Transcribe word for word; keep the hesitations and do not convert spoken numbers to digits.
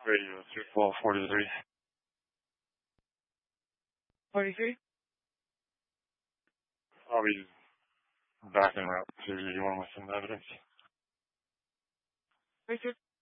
Radio three twelve forty-three. forty-three? I'll be back en route to you. You want to send evidence? Richard?